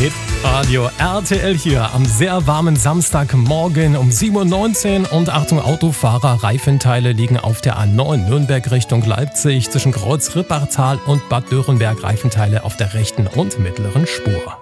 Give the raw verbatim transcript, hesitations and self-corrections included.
Radio R T L hier am sehr warmen Samstagmorgen um sieben Uhr neunzehn und Achtung Autofahrer, Reifenteile liegen auf der A neun Nürnberg Richtung Leipzig zwischen Kreuz Rippertal und Bad Dürrenberg, Reifenteile auf der rechten und mittleren Spur.